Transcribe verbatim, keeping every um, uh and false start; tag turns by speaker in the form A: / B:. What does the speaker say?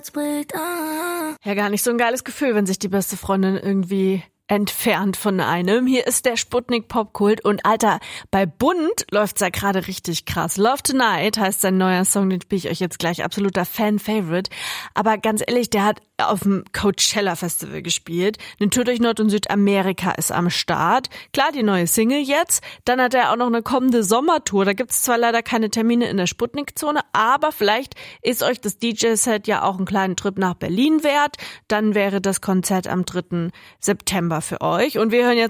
A: Ja, gar nicht so ein geiles Gefühl, wenn sich die beste Freundin irgendwie entfernt von einem. Hier ist der Sputnik Popkult und Alter, bei Bund läuft's ja gerade richtig krass. Love Tonight heißt sein neuer Song, den spiele ich euch jetzt gleich, absoluter Fan-Favorite. Aber ganz ehrlich, der hat auf dem Coachella Festival gespielt. Eine Tour durch Nord- und Südamerika ist am Start. Klar, die neue Single jetzt. Dann hat er auch noch eine kommende Sommertour. Da gibt's zwar leider keine Termine in der Sputnik-Zone, aber vielleicht ist euch das D J-Set ja auch einen kleinen Trip nach Berlin wert. Dann wäre das Konzert am dritten September für euch. Und wir hören jetzt